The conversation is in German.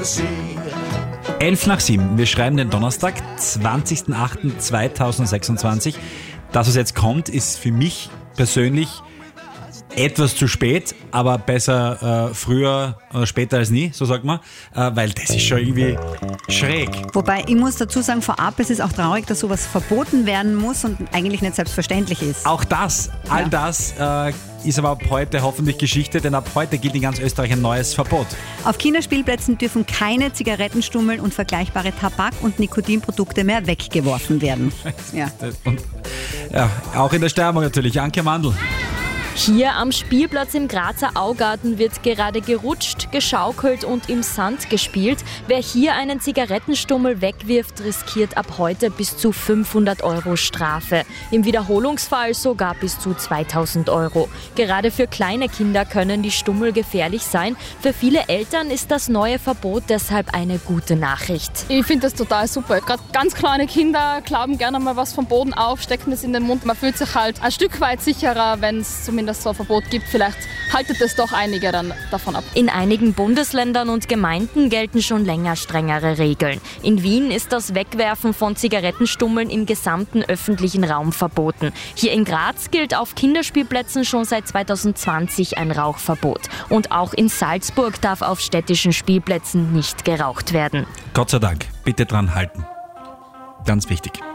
6:11. Wir schreiben den Donnerstag, 20.08.2026. Das, was jetzt kommt, ist für mich persönlich etwas zu spät, aber besser früher oder später als nie, so sagt man, weil das ist schon irgendwie schräg. Wobei, ich muss dazu sagen, vorab ist es auch traurig, dass sowas verboten werden muss und eigentlich nicht selbstverständlich ist. Auch das, all das ist aber ab heute hoffentlich Geschichte, denn ab heute gilt in ganz Österreich ein neues Verbot. Auf Kinderspielplätzen dürfen keine Zigarettenstummel und vergleichbare Tabak- und Nikotinprodukte mehr weggeworfen werden. Ja. Und auch in der Steiermark natürlich, Anke Mandl. Hier am Spielplatz im Grazer Augarten wird gerade gerutscht, geschaukelt und im Sand gespielt. Wer hier einen Zigarettenstummel wegwirft, riskiert ab heute bis zu 500 € Strafe. Im Wiederholungsfall sogar bis zu 2000 €. Gerade für kleine Kinder können die Stummel gefährlich sein. Für viele Eltern ist das neue Verbot deshalb eine gute Nachricht. Ich finde das total super. Gerade ganz kleine Kinder glauben gerne mal was vom Boden auf, stecken es in den Mund. Man fühlt sich halt ein Stück weit sicherer, wenn es zumindest so ein Verbot gibt. Vielleicht haltet es doch einige dann davon ab. In einigen Bundesländern und Gemeinden gelten schon länger strengere Regeln. In Wien ist das Wegwerfen von Zigarettenstummeln im gesamten öffentlichen Raum verboten. Hier in Graz gilt auf Kinderspielplätzen schon seit 2020 ein Rauchverbot. Und auch in Salzburg darf auf städtischen Spielplätzen nicht geraucht werden. Gott sei Dank, bitte dran halten. Ganz wichtig.